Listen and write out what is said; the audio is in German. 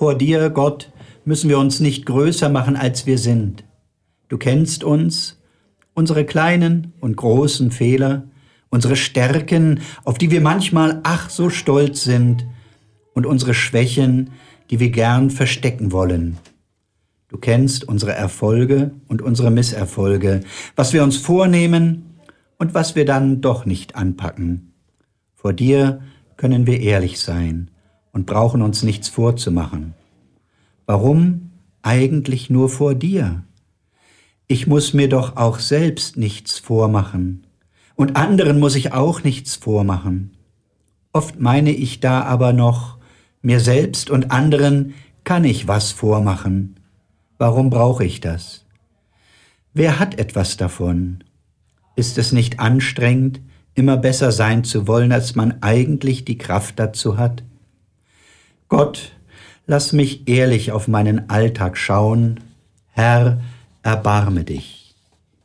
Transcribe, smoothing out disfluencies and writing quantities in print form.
Vor dir, Gott, müssen wir uns nicht größer machen, als wir sind. Du kennst uns, unsere kleinen und großen Fehler, unsere Stärken, auf die wir manchmal ach so stolz sind, und unsere Schwächen, die wir gern verstecken wollen. Du kennst unsere Erfolge und unsere Misserfolge, was wir uns vornehmen und was wir dann doch nicht anpacken. Vor dir können wir ehrlich sein und brauchen uns nichts vorzumachen. Warum eigentlich nur vor dir? Ich muss mir doch auch selbst nichts vormachen. Und anderen muss ich auch nichts vormachen. Oft meine ich da aber noch, mir selbst und anderen kann ich was vormachen. Warum brauche ich das? Wer hat etwas davon? Ist es nicht anstrengend, immer besser sein zu wollen, als man eigentlich die Kraft dazu hat? Gott, lass mich ehrlich auf meinen Alltag schauen. Herr, erbarme dich.